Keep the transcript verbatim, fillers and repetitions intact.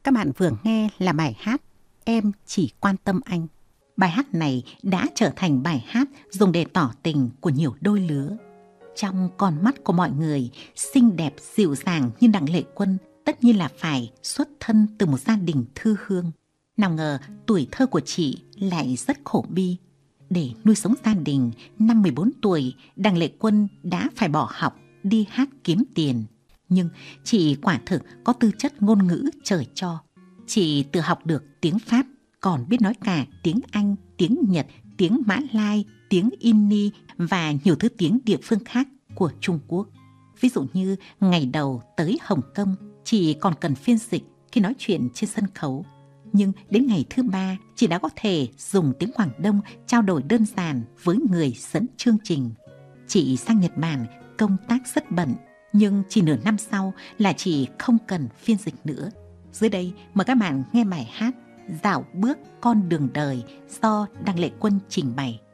Các bạn vừa nghe là bài hát Em Chỉ Quan Tâm Anh. Bài hát này đã trở thành bài hát dùng để tỏ tình của nhiều đôi lứa. Trong con mắt của mọi người, xinh đẹp dịu dàng như Đặng Lệ Quân tất nhiên là phải xuất thân từ một gia đình thư hương. Nào ngờ tuổi thơ của chị lại rất khổ bi. Để nuôi sống gia đình, năm mười bốn tuổi, Đặng Lệ Quân đã phải bỏ học đi hát kiếm tiền. Nhưng chị quả thực có tư chất ngôn ngữ trời cho. Chị tự học được tiếng Pháp, còn biết nói cả tiếng Anh, tiếng Nhật, tiếng Mã Lai, tiếng Inni và nhiều thứ tiếng địa phương khác của Trung Quốc. Ví dụ như ngày đầu tới Hồng Kông, chị còn cần phiên dịch khi nói chuyện trên sân khấu. Nhưng đến ngày thứ ba, chị đã có thể dùng tiếng Quảng Đông trao đổi đơn giản với người dẫn chương trình. Chị sang Nhật Bản công tác rất bận, nhưng chỉ nửa năm sau là chị không cần phiên dịch nữa. Dưới đây mời các bạn nghe bài hát Dạo Bước Con Đường Đời do Đặng Lệ Quân trình bày.